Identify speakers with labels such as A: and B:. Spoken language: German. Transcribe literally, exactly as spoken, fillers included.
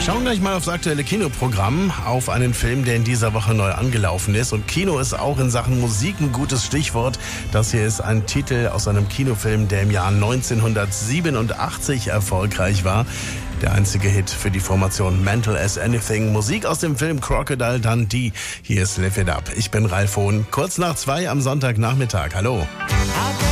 A: Wir schauen gleich mal aufs aktuelle Kinoprogramm, auf einen Film, der in dieser Woche neu angelaufen ist. Und Kino ist auch in Sachen Musik ein gutes Stichwort. Das hier ist ein Titel aus einem Kinofilm, der im Jahr neunzehnhundertsiebenundachtzig erfolgreich war. Der einzige Hit für die Formation Mental as Anything. Musik aus dem Film Crocodile Dundee. Hier ist Live It Up. Ich bin Ralf Hohn. Kurz nach zwei am Sonntagnachmittag. Hallo.